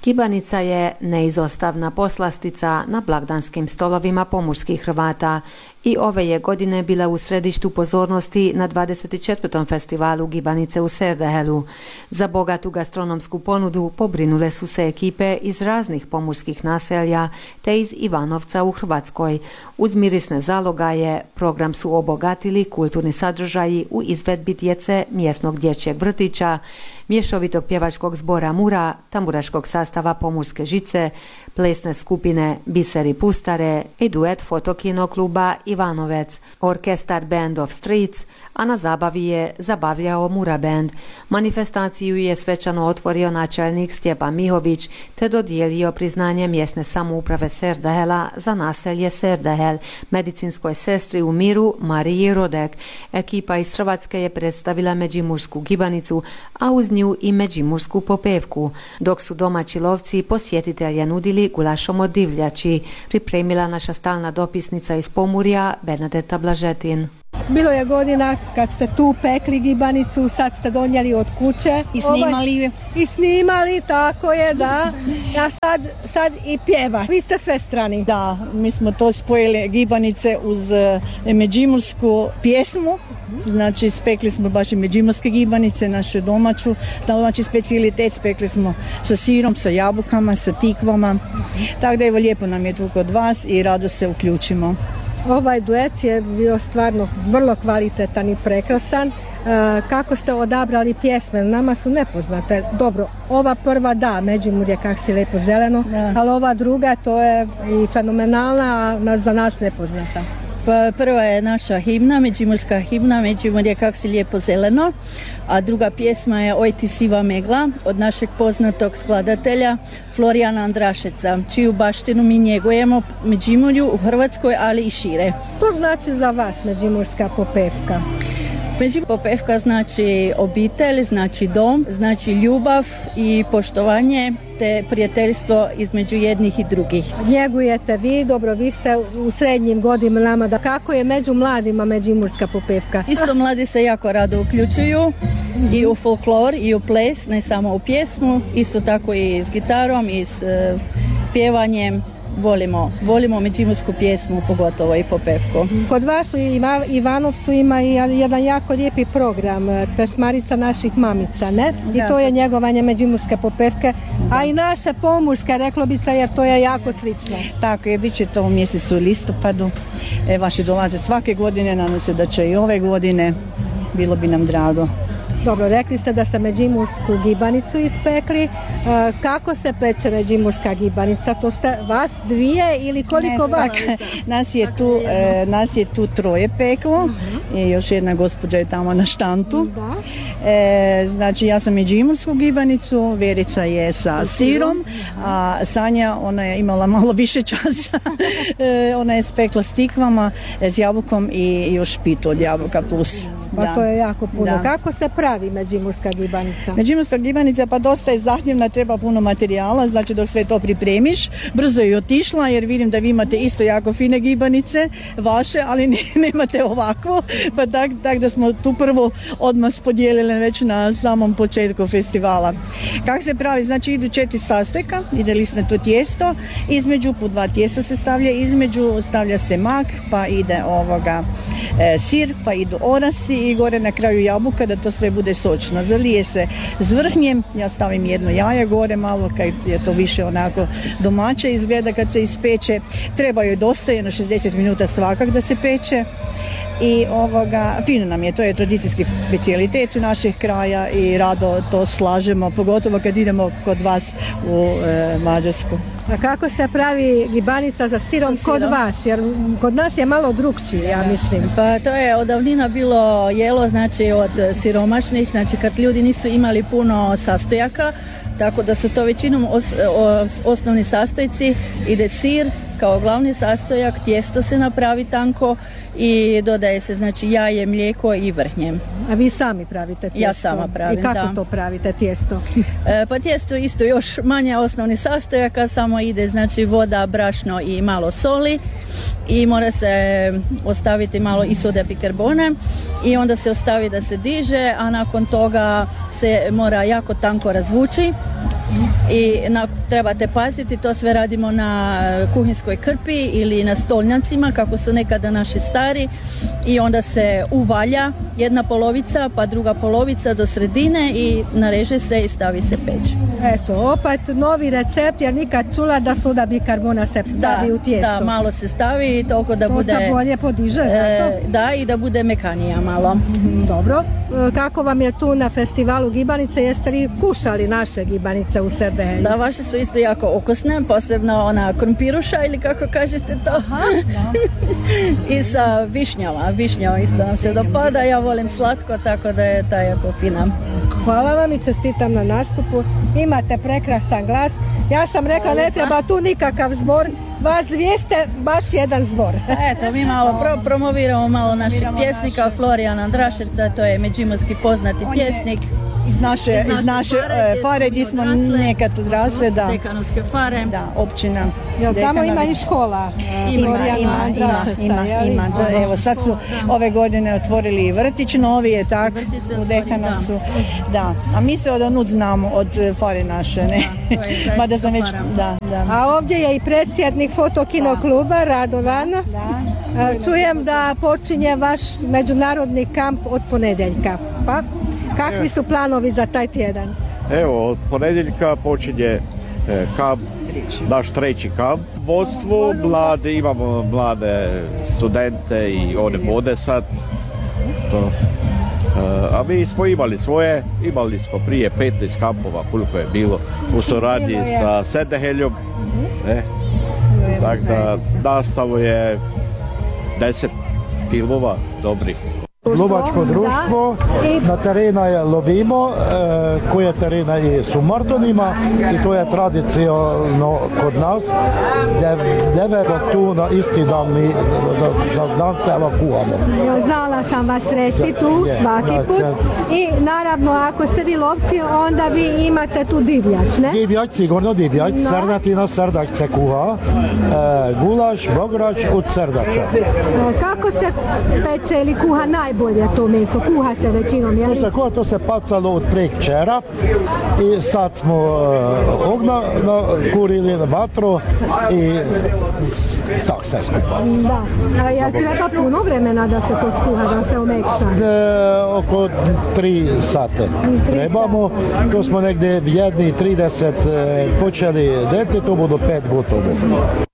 Gibanica je neizostavna poslastica na blagdanskim stolovima pomorskih Hrvata i ove je godine bila u središtu pozornosti na 24. festivalu Gibanice u Serdehelu. Za bogatu gastronomsku ponudu pobrinule su se ekipe iz raznih pomorskih naselja te iz Ivanovca u Hrvatskoj. Uz mirisne zalogaje program su obogatili kulturni sadržaji u izvedbi djece mjesnog dječjeg vrtića, mješovitog pjevačkog zbora Mura, tamburaškog sastava Pomorske žice, plesne skupine Biseri Pustare i duet fotokino kluba Ivanovec, orkestar Band of Streets, a na zabavi je zabavljao Mura Band. Manifestaciju je svečano otvorio načelnik Stjepan Mihović te dodijelio priznanje mjesne samouprave Serdehela za naselje Serdehel, medicinskoj sestri u Miru Mariji Rodek. Ekipa iz Hrvatske je predstavila međimursku gibanicu, a uz nju i međimursku popevku, dok su domaći lovci posjetitelje nudili gulašom od divljači, pripremila naša stalna dopisnica iz Pomurja Bernadeta Blažetin. Bilo je godina kad ste tu pekli gibanicu, sad ste donijeli od kuće. I snimali, tako je, da. A sad i pjeva. Vi ste svestrani. Da, mi smo to spojili gibanice uz međimursku pjesmu. Znači, spekli smo baš i međimurske gibanice, našu domaći specijalitet. Spekli smo sa sirom, sa jabukama, sa tikvama. Tako da evo, lijepo nam je tu kod vas i rado se uključimo. Ovaj duet je bio stvarno vrlo kvalitetan i prekrasan. Kako ste odabrali pjesme? Nama su nepoznate. Dobro, ova prva da, Međimurje kak si lijepo zeleno, ali ova druga to je i fenomenalna, a za nas nepoznata. Prva je naša himna, međimurska himna, Međimurje kak si lijepo zeleno, a druga pjesma je Oj ti siva megla od našeg poznatog skladatelja Florijana Andrašeca, čiju baštinu mi njegujemo Međimurju u Hrvatskoj, ali i šire. To znači za vas međimurska popevka? Popevka znači obitelj, znači dom, znači ljubav i poštovanje te prijateljstvo između jednih i drugih. Njegujete vi, dobro, vi ste u srednjim godinama, da kako je među mladima međimurska popevka? Isto mladi se jako rado uključuju i u folklor i u ples, ne samo u pjesmu, isto tako i s gitarom i s pjevanjem. Volimo međimursku pjesmu, pogotovo i popevku. Kod vas u Ivanovcu ima i jedan jako lijepi program, pesmarica naših mamica, ne? I to je njegovanje međimurske popevke, a i naše pomurske, reklo bi se, jer to je jako slično. Tako je, bit će to u mjesecu listopadu. Vaši dolaze svake godine, nadam se da će i ove godine, bilo bi nam drago. Dobro, rekli ste da ste međimursku gibanicu ispekli. Kako se peče međimurska gibanica? To ste vas dvije ili koliko vas? Nas je tu troje peklo i još jedna gospođa je tamo na štantu. Znači, ja sam međimursku gibanicu, Verica je sa sirom, a Sanja, ona je imala malo više časa. Ona je spekla s tikvama, s jabukom i još pitu od jabuka plus. Pa to je jako puno. Da. Kako se pravi međimurska gibanica? Međimurska gibanica pa dosta je zahtjevna, treba puno materijala, znači dok sve to pripremiš, brzo je otišla jer vidim da vi imate isto jako fine gibanice, vaše, ali nemate ovakvu, pa tak da smo tu prvo odmah podijelili već na samom početku festivala. Kako se pravi? Znači idu 4 sastojka, ide listnato tijesto, između po 2 tijesta se stavlja se mak, pa ide sir, pa idu orasi i gore na kraju jabuka da to sve bude sočno. Zalije se s vrhnjem, ja stavim jedno jaje gore malo kad je to više onako domaće izgleda kad se ispeče. Treba joj dosta, jedno 60 minuta svakak da se peče. I fino nam je, to je tradicijski specijalitet u naših kraja i rado to slažemo, pogotovo kad idemo kod vas u Mađarsku. A kako se pravi gibanica sa sirom kod vas? Jer kod nas je malo drukčije, ja mislim. Pa to je od davnina bilo jelo, znači od siromašnih, znači kad ljudi nisu imali puno sastojaka, tako da su to većinom osnovni sastojci, ide sir kao glavni sastojak, tijesto se napravi tanko i dodaje se znači jaje, mlijeko i vrhnje. A vi sami pravite tijesto? Ja sama pravim, i kako to pravite tijesto? Pa tijesto isto još manje osnovni sastojaka, samo ide znači voda, brašno i malo soli i mora se ostaviti malo i soda bikarbone i onda se ostavi da se diže, a nakon toga se mora jako tanko razvući i trebate paziti, to sve radimo na kuhinskoj krpi ili na stolnjacima kako su nekada naši stari, i onda se uvalja jedna polovica pa druga polovica do sredine i nareže se i stavi se peć. Eto, opet novi recept, jer nikad čula da soda bikarbona se stavi u tijesto. Da, malo se stavi toliko da bude... To se bolje podiže, zato? Da, i da bude mekanija malo. Dobro. Kako vam je tu na festivalu gibanice? Jeste li kušali naše gibanice u Serdehelju? Da, vaše su isto jako okusne, posebno ona krumpiruša ili kako kažete to. Aha, i sa višnjama. Višnja isto nam se dopada, ja volim slatko, tako da je ta jako fina. Hvala vam i čestitam na nastupu. Imate prekrasan glas. Ja sam rekla, ne treba tu nikakav zbor. Vas dvije ste baš jedan zbor. Eto, mi malo promoviramo malo našeg pjesnika Florijana Andraševca, to je međimurski poznati pjesnik. Iz naše fare gdje smo nekad odrasle, da. Dekanovske fare. Da, općina. Jel tamo ima i škola? Ima. Evo, sad su ove godine otvorili i vrtić novi, je tak, u Dekanovcu. Da, a mi se od onud znamo, od fare naše, ne? Mada sam već, da. A ovdje je i predsjednik Fotokino kluba, Radovan. Čujem da počinje vaš međunarodni kamp od ponedjeljka. Pa? Kakvi su planovi za taj tjedan? Evo, od ponedjeljka počinje kamp, naš treći kamp. Vodstvo, imamo mlade studente i one vode sad. A mi smo imali smo prije 15 kampova, koliko je bilo u suradnji sa Serdeheljom. Tako da nastalo je 10 filmova dobrih. Lovačko društvo, na terena je lovimo, koje terena je su Martonima i to je tradicionalno kod nas. 9 tu na isti dan mi za dan se evakuamo. Znala sam vas sresti tu svaki put i naravno ako ste vi lovci onda vi imate tu divljač, ne? Divljač, sigurno divljač, srdatina, srdač se kuha, gulaš, bograč od srdača. Kako se peče ili kuha najbolje to meso? Kuha se većinom, jel? To se pacalo od prekvčera i sad smo ognja kurili na vatru i tak sve skupa. Da, a jel treba puno vremena da se to skuha, da se omekša? Oko 3 sate trebamo, to smo negdje 1:30 počeli deti, to budu 5 gotovo.